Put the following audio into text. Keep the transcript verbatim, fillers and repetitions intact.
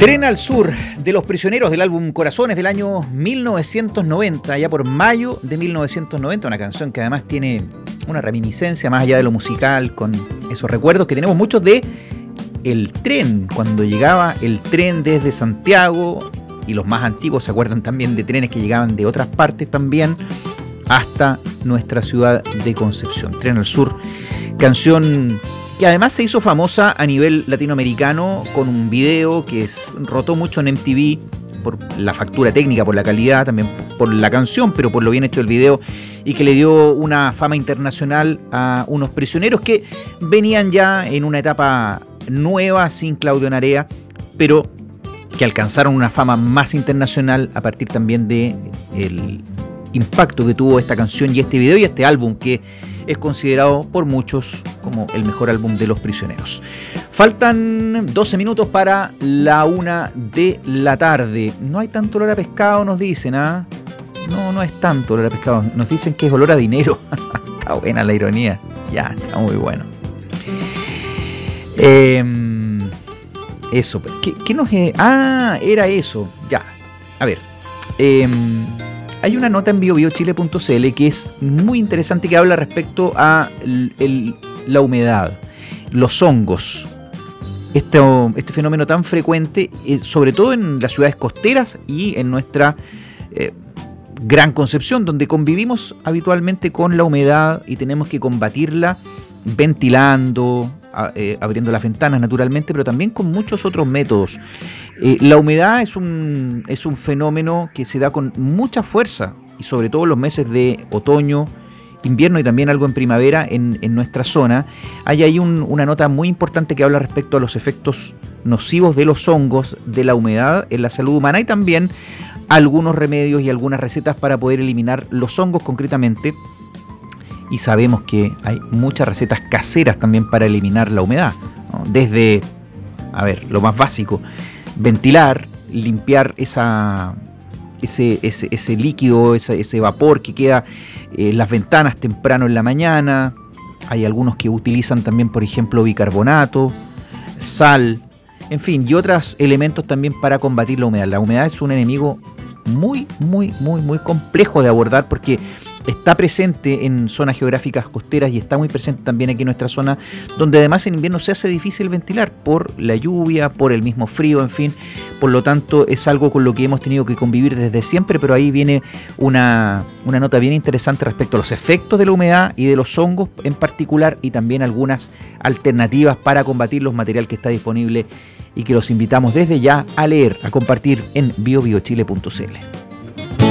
Tren al Sur, de Los Prisioneros, del álbum Corazones del año mil novecientos noventa, ya por mayo de mil novecientos noventa, una canción que además tiene una reminiscencia más allá de lo musical, con esos recuerdos que tenemos muchos de el tren, cuando llegaba el tren desde Santiago, y los más antiguos se acuerdan también de trenes que llegaban de otras partes también, hasta nuestra ciudad de Concepción. Tren al Sur, canción que además se hizo famosa a nivel latinoamericano con un video que es, rotó mucho en M T V por la factura técnica, por la calidad, también por la canción, pero por lo bien hecho del video, y que le dio una fama internacional a unos prisioneros que venían ya en una etapa nueva sin Claudio Narea, pero que alcanzaron una fama más internacional a partir también de el impacto que tuvo esta canción y este video y este álbum, que es considerado por muchos como el mejor álbum de Los Prisioneros. Faltan doce minutos para la una de la tarde. No hay tanto olor a pescado, nos dicen, ¿ah? No, no es tanto olor a pescado. Nos dicen que es olor a dinero. Está buena la ironía. Ya, está muy bueno. Eh, eso. ¿Qué, qué nos... Ah, era eso. Ya. A ver. Eh, Hay una nota en bio bio chile punto c l que es muy interesante, que habla respecto a el, el, la humedad, los hongos, este, este fenómeno tan frecuente, eh, sobre todo en las ciudades costeras y en nuestra eh, Gran Concepción, donde convivimos habitualmente con la humedad y tenemos que combatirla ventilando, a, eh, abriendo las ventanas naturalmente, pero también con muchos otros métodos. Eh, la humedad es un, es un fenómeno que se da con mucha fuerza, y sobre todo en los meses de otoño, invierno y también algo en primavera en, en nuestra zona. Hay ahí un, una nota muy importante que habla respecto a los efectos nocivos de los hongos, de la humedad en la salud humana, y también algunos remedios y algunas recetas para poder eliminar los hongos concretamente. Y sabemos que hay muchas recetas caseras también para eliminar la humedad, ¿no? Desde, a ver, lo más básico, ventilar, limpiar esa, ese, ese, ese líquido, ese, ese vapor que queda en las ventanas temprano en la mañana. Hay algunos que utilizan también, por ejemplo, bicarbonato, sal, en fin, y otros elementos también para combatir la humedad. La humedad es un enemigo muy, muy, muy, muy complejo de abordar, porque está presente en zonas geográficas costeras y está muy presente también aquí en nuestra zona, donde además en invierno se hace difícil ventilar por la lluvia, por el mismo frío, en fin. Por lo tanto, es algo con lo que hemos tenido que convivir desde siempre, pero ahí viene una, una nota bien interesante respecto a los efectos de la humedad y de los hongos en particular, y también algunas alternativas para combatirlos, material que está disponible y que los invitamos desde ya a leer, a compartir en bio bio chile punto c l.